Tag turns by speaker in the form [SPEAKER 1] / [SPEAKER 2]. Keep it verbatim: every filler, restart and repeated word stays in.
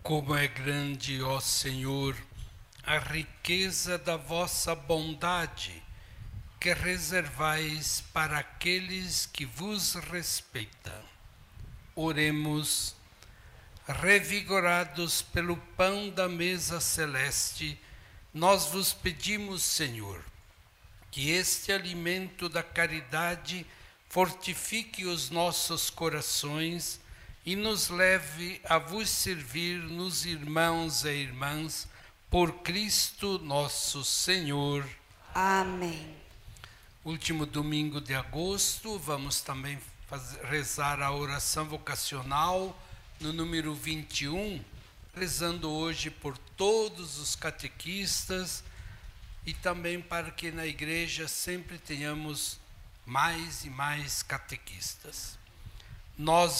[SPEAKER 1] Como é grande, ó Senhor, a riqueza da vossa bondade, que reservais para aqueles que vos respeitam. Oremos. Revigorados pelo pão da mesa celeste, nós vos pedimos, Senhor, que este alimento da caridade fortifique os nossos corações e nos leve a vos servir nos irmãos e irmãs, por Cristo nosso Senhor.
[SPEAKER 2] Amém.
[SPEAKER 1] Último domingo de agosto, vamos também fazer, rezar a oração vocacional no número vinte e um, rezando hoje por todos os catequistas e também para que na igreja sempre tenhamos mais e mais catequistas. Nós